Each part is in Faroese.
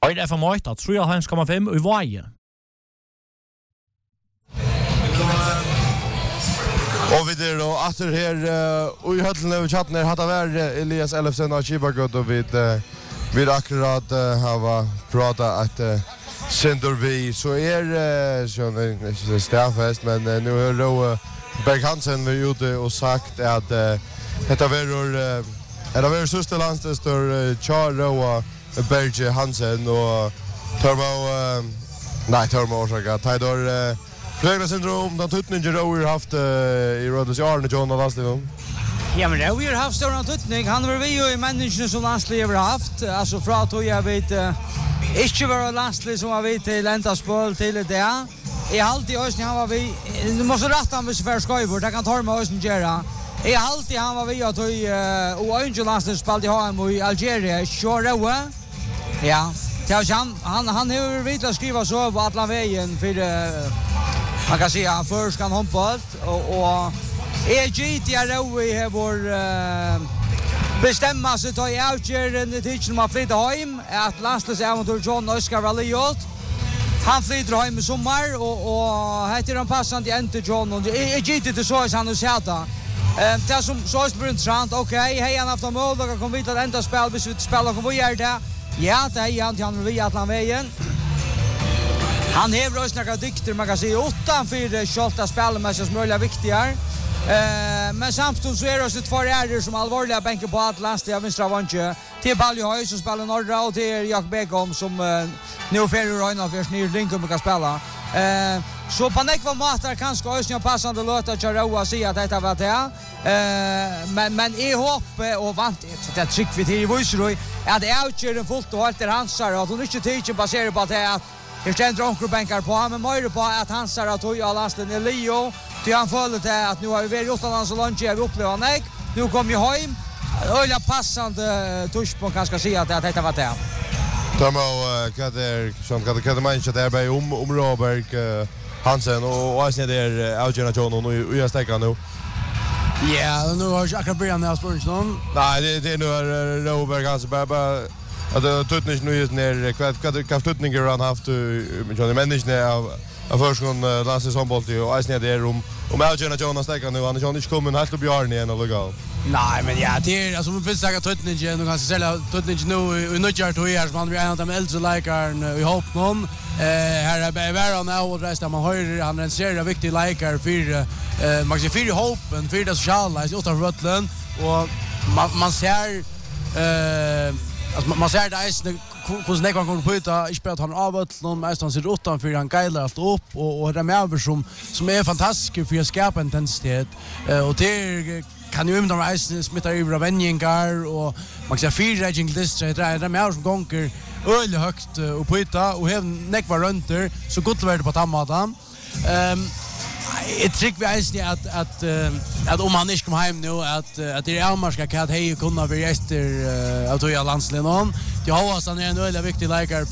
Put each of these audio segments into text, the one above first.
Høyre FM8 at 3,5 i Vaje. Og vi der og atter her og i høllene ved chatten her hadde vært Elias Ellefsen og Kibargård og vi akkurat har pratet at Sindor vi så ikke stærfest, men nu har Roe Berg Hansen vært ute og sagt at dette var søste landstester Char Roe Berg Hansen og Tormo årsaker. Tajdor Flögna syndrom, den tutningen Roer haft i Rödes Arne John och Landsliv. Ja, men Roer har haft stor tutning. Han var vi i människorna som Landsliv har haft. Alltså för att jag vet inte var Landsliv som har vet till Endaspål till det. I alltid ösning han var vi. Du måste rätta han för skojbord. Det kan ta med ösning göra. I alltid han var vi att och Angel Landsliv spelade HM i Algeria. Roer. Ja. Han har vitt skriva så på Atlanvägen för man kan säga först kan hoppas och EGT Roe har vår bestämma sig ta i outgören det tycker man flytta hem att Landsliv äventyr John Oscar Valiot. Han flyttar hem i sommar och heter han passande inte John och EGT det så han och sätta. Det som så är intressant. Okej, hej han haft mål och kommer vi att ända spel vi spelar kommer vi göra det. Ja, det är han vi Atlanvägen. Han har också några dykter, man kan säga, utanför skjolta spelmässigt som är viktigare. Men samtidigt så är det också två ärer som allvarliga bänker på att Landsliv av vänstra vantje. Till Baljo Höj som spelar norra och till Jakob Begom som nu färger Röjna för snir Linkum kan spela. Så på nekva matar kanske också passande låta att Roa säga att detta var det. Men i hopp och vant det trick vi till i Vojsroj att det är fullt och allt hansar och att hon inte tycker baserat på att jag ständer onkelbänkar på men mer på att han säger att Toja Lasten är Leo. Till han följer det att nu har vi gjort utomlands så långt jag upplever nej. Nu kommer ju hem. Ölla passande touch på kanske säga att detta var det. Tomo kan det man inte där bei Robert Hansen och Asne där Eugena John och nu jag stäcker nu. Ja, nu har jag akkurat börjat med spåren. Nej, det är nu Robert Hansen bara att tutnis nu är ner kvad tutningar han haft Johnny människorna av förskon landslagshandboll och Asne där om Eugena John stäcker nu han är inte kommit helt upp i Arne igen och legal. Nej, men ja, det är alltså man vill säga tutningen och kanske sälja tutningen nu i nödjar till här som han blir en av de äldre läkarna i hopp någon. Här är Baron och resten man hör han en serie viktig läkare för man ser för hoppen för det sociala i utanför Rötlen och man ser alltså man ser det är hur snägt man kommer på ut jag spelar han av Rötlen mest han ser utanför han geilar allt upp och det med som är fantastiskt för att skapa intensitet och det kan ju de reisen smittar över vänjingar och man kan se fyra raging district där med som gånger öl högt och pita och have neck var runter så gott vart på tammatan. Jag tycker vi är att om han inte kommer hem nu att det är Almarska kan hej kunna vi efter att Toja Landsliv någon. Det har han är en öl viktig läkare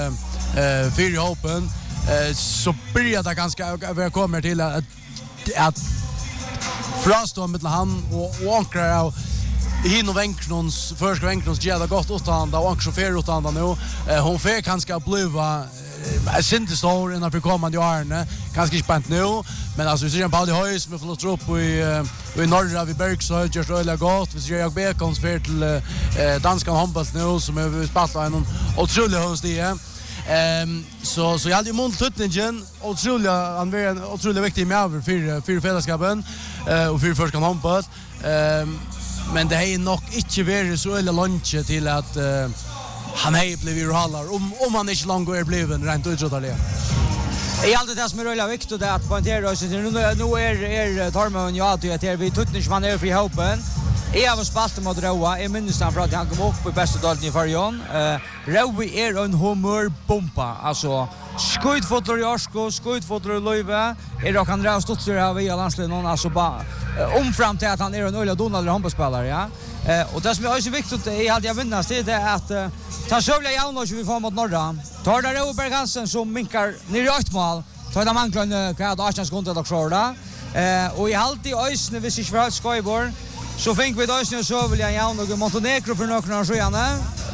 för hoppen så börjar det ganska vi kommer till att Frastå med han och ankrar av hin och Vänknons första Vänknons ger det gott åt han och ankrar för åt han nu hon får kanske bliva synte stor innan för kommande åren kanske inte spänt nu men alltså vi ser en Pauli Höjs med flott upp i norra vid Bergsö just öliga gott vi ser jag Bekons för till danska handboll nu som är spelat en otrolig hönstie. Så jag hade ju mont tutningen otroliga han var en otroligt viktig med för fällskapen och för första handboll men det är nog inte varit så eller lunch till att han har blivit roller om han inte långt är blivit rent utrotaliga. I allt det som är väldigt viktigt det att poängtera oss nu är Tormon ja att det är vi tutningen man är för hoppen. Jag har spalt mot Roa. Jag minns han för att han kom upp i bästa dalen i förjon. Roa är en humörbomba. Alltså, skjutfotor i Orsko, skjutfotor i Löjve. Och han har stått sig här via Landsliv någon. Alltså, bara omfram till att han är en öliga Donald handbollsspelare. Ja? Och det som är också viktigt i allt jag vinnas det är att ta sövliga jaunor som vi får mot norra. Tar där Roa Berg Hansen som minkar ner i öktmål. Tar där manklar en kvad 18 sekunder och så där. Och i allt i ösne vi ser för skojbord. Så fick vi då så vill jag jauna och Montenegro för några år sedan.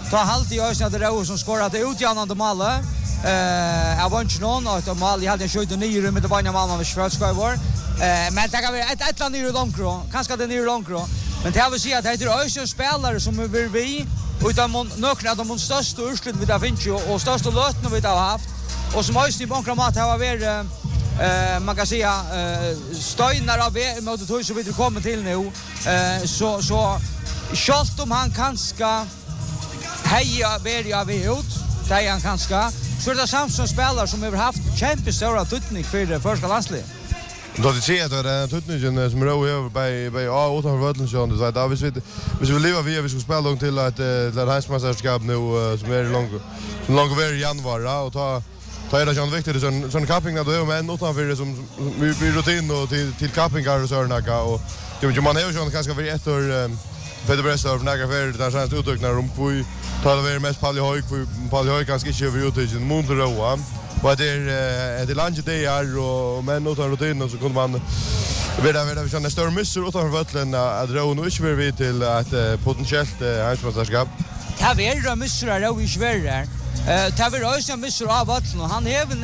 ta halt i ösna det Rau som skorat utjämnande målet. Jag var inte någon att mål jag hade skjutit ner i med det bana mål med Schwarzschild var. Men det kan vara ett land i långkro. Kanske det är långkro. Men det har vi sett att det är ösna spelare som vi utan några av de största urslut vi har finns och största lötna vi har haft. Och som ösna i bankra mat har varit man kan säga stöjnar av mot det som vi kommer till nu. Så schalt han kanske heja verja vi ut. Det han kanske. Så det Samson spelar som har haft jättestora tutning för det första landslaget. Då det ser att det tutningen som rör över by utanför Vötlendsjön så där vi vill leva vi ska spela långt till att det här mästerskap nu som är långt över i januari och ta det John Victor sån camping där men utanför som vi rutin och till campingar och såna och det man har ju kanske för ett år Peter Bresta av några för där sen utöknar vi tar det mest Pauli Höj kanske inte över utöken Monteroa och det är lunch day och men utan rutin så kunde man vi känner större missar utanför Vötlen att dra och inte vi till att potentiellt handelsmästerskap. Det är missar då i Sverige. Det är också missar av Vötlen och han även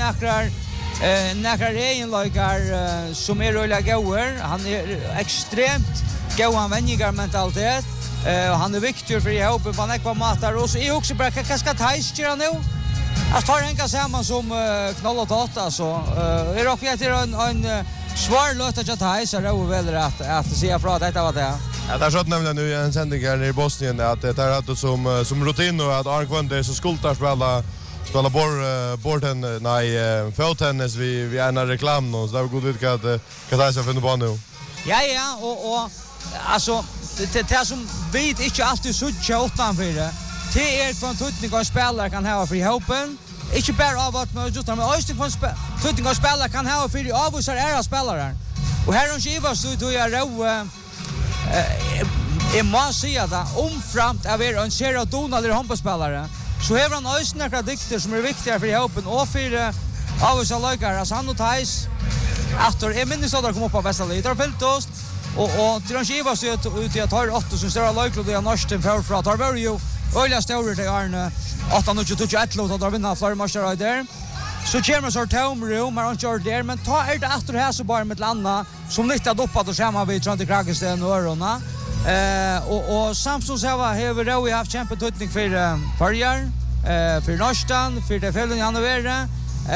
några egenlagar som är roliga goer. Han är extremt gåanvändigar mentalitet. Han är viktig för ihop på några matar och så är också bara kanske tajstira nu. Att ta en samman som knoll och tata så är det också en svår låt att ta så då väl att se från detta var det. Ja, där såg nämligen nu en sändning här i Bosnien att det är att som rutin och att Arn det så skultar spela borden fottennis vi är en reklam och så där går det att ta sig för på nu. Ja och alltså det som vi inte alltid sucha utanför det är från tutning och spelare kan ha för hopen inte bara av att man just men också från tutning och spelare kan ha för av oss är spelare och här de skiva så då jag måste säga det omframt av en Serodona eller handbollsspelare så har han också några dikter som är viktiga för hopen och för av oss lagare alltså han och Thais efter minns att komma upp på bästa lite har fällt oss och till de skiva så ut jag tar 8 som stora lagklubbar i Norsten för att har ju Öliga stora det är 8-21 låt att vinna för matcher där. Så kommer så tomrum man kör där men ta är det efter här så bara med landa som nyttade upp att samma vi tror inte Krakensten och Örona. Och Samson så har vi haft kämpetutning för förjar för Norsten för det fällen han över.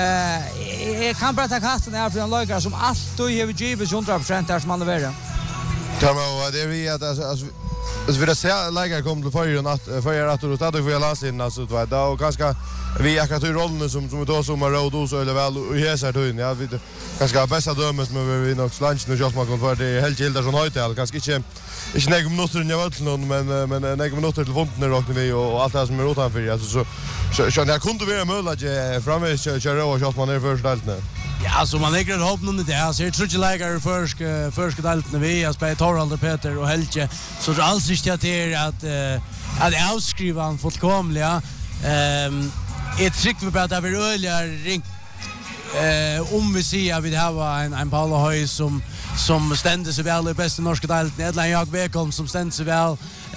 Jag kan bara ta kasten här för en lagare som alltid har givit 100% där som han över. Det är vi att alltså vi det ser lägger kom till förra att då stod vi alla sin alltså då och ganska vi akkurat i rollen som då som road och så eller väl och här så då ja vi ganska bästa dömes men vi nog lunch nu just man kan för det helt gilda som höjt all ganska inte några minuter i Vötlen men några minuter till fonden rockar vi och allt det som är utanför alltså så jag kunde vara möjligt framme köra och just man är först allt nu. Ja, alltså man lägger hopp någon det här. Så jag tror inte lägger förska delt när vi har spelat Torvald, Peter och Helge. Så det alls inte att avskriva han fullkomliga. Ett trick för att det blir öliga ring om vi ser att vi har en Paula Höj som ständer sig väl i bästa norska delten. Edland Jag Bekom som ständer sig väl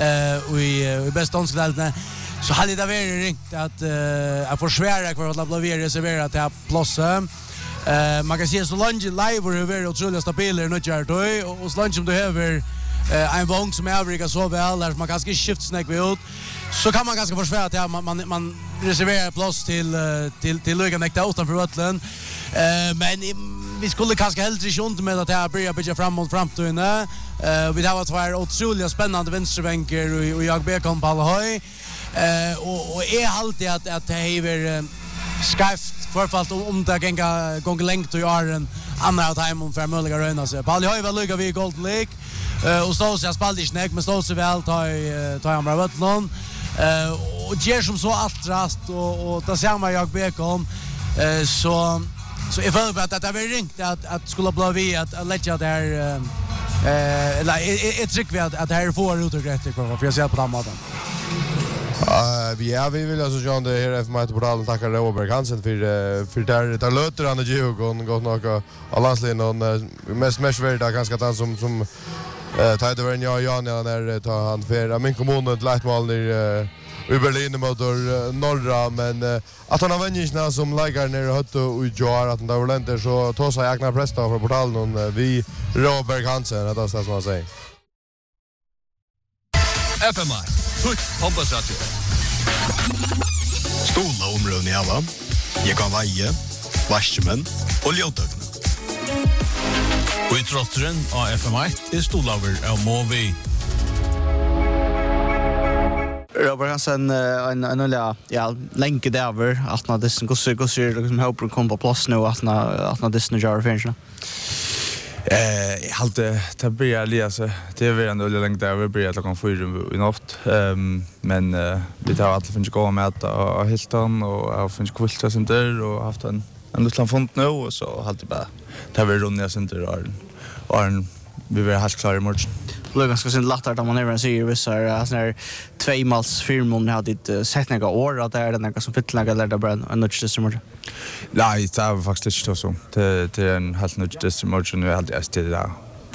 i bästa norska delten. Så hade det varit ringt att försvara för att bli reserverat till plåsen. Man kan se så långt live och det är otroligt stabiler nu gör och så långt som du har en vång som är så väl där man kanske skiftar snack ut så kan man ganska försvara att man reserverar plats till Lugan äkta utanför Vötlen men vi skulle kanske helt inte med att det här börjar bygga framåt framtiden vi har två otroligt spännande vänsterbänker och jag Bekom på Höj och är alltid att det är skarpt förfallt om det gånger längt och gör en annan time för möjliga röna sig. Pauli Höj väl lycka vi i Golden League och stå sig jag spalade snäck men stå sig väl ta han bra Vötlen och ger som så attrast och ta samma jag Bekom så jag följer på att det var ringt att skulle bli vi att lägga där eller ett trick vi att det här får utgrätt för jag ser på den maten. Vi vill alltså John det här för mig på portalen tacka Robert Hansen för där löter han ju gått några allanslen och mest värda ganska tant som Tider var Jan när han för min kommun ett lätt mål i Berlin mot norra, men att han har vänjningarna som lägger ner och hött och gör att det var länder så tar sig Agnar Presta för portalen vi Robert Hansen, det är det som man säger. FMI, tutt Pompasradio. Stola områden i alla. Jag kan vaje, varsmen och ljotøkene. Og i trotteren av FM1 stolaver av Movi. Robert Hansen en länge där att när det går liksom hoppas komma på plats nu att när det gör finns. Jag hade det börjar läsa. Det är ändå länge där vi börjar klockan 4 i natt. Men vi tar alla finns gå med att Hilton och jag finns kvälta som där och haft en liten fond nu och så hade bara tar vi runna center och vi var helt klara i morgon. Det är ganska synd lättare att man även säger vissa här 2 mals firmon hade inte sett några år att det är den som fylllägga där bara en nudge system. Nej, det är faktiskt inte så. Det är en helt nudge system och nu är alltid ST där.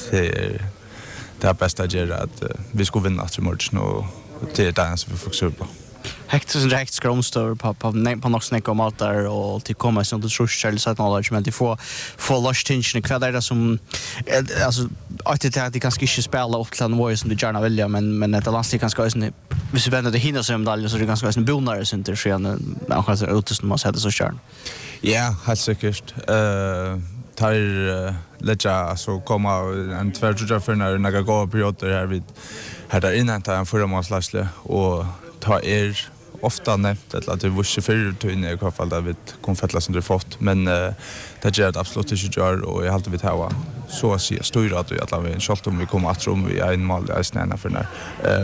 Det är bäst att göra att vi ska vinna till morgon och det är det som vi fokuserar på. Hektisk skromstör på något snack om allt där och till komma som det tror jag så att knowledge men det får lost tension kvar där som alltså att det kanske inte spela upp till en voice som det gärna vill men det landsligt kanske är hvis vi vänder det hinner som medalj så är det ganska en bonare center sen kanske ute som man sätter så kärn. Ja, helt säkert. Tar lägga alltså komma en tvärtruja för några goda perioder här vid här där innan tar en förra målslasle och ta ofta nämnt att det var 24 tyn i alla fall där vi kom fettla som det fått men det gör det absolut inte gör och jag alltid vill ha så att säga stora att alla vi skalt om vi kommer att rum vi en mål är snäna för när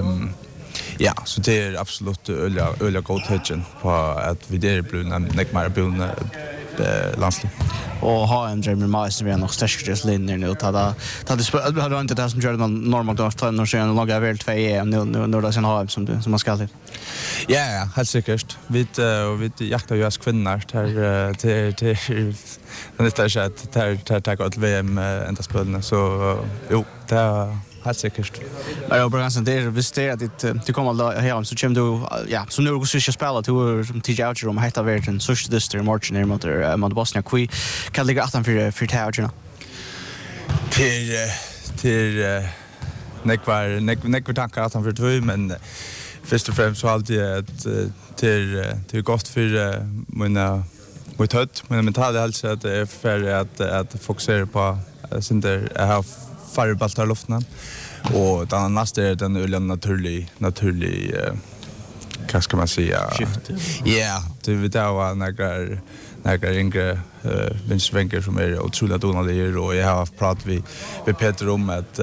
ja så det är absolut öliga god touchen på att vi där blir näckmar blir landslig och ha en Jeremy Miles som är nog starkast linjer nu ta det hade inte det som gör det normalt att ta någon sen logga väl 2 EM nu då sen ha som man ska till. Ja, helt säkert. Vi jaktar ju oss kvinnor till den är så att ta åt VM ända spelna så jo, det är helt säkert. Men jag brukar säga det visst det att du kommer att hem så kommer du ja så nu går så spela till TJ Outer om heta världen så det står i marchen ner mot Bosnia Qui kan ligga 18 för Taugerna. Till nekvar tankar att han för 2 men först och främst så alltid att till gott för mitt hött men mentala hälsa att det är för att fokusera på sen där jag har färre baltar luften och den nästa är den öljan naturlig vad ska man säga ja det vet jag några yngre vänstervänker som är otroligt donaliga och jag har pratat vi Peter om att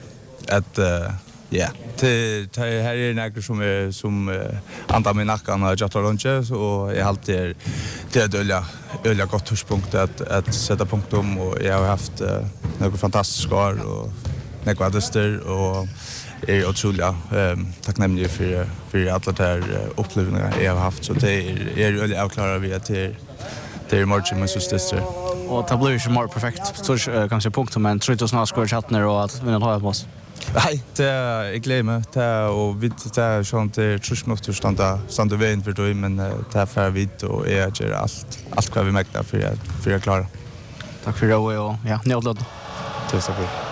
ja, det här är några som andar med nacken och jatar runt så jag alltid det öliga gott touchpunkt att sätta punkt om och jag har haft några fantastiska år och några adster och är otroligt tacknämlig för alla de här upplevelserna jag har haft så det är väldigt avklarad vi att det är marchen med syster och det blir ju mer perfekt så kanske punkt men tror du snart ska chatta ner och att vinna ha på oss. Nej, det är jag glömmer det och vi det är sånt det trusmåste standa vägen för då men det är för vitt och jag gör allt vad vi mäktar för att klara. Tack för det och ja, nödlåt. Tusen tack.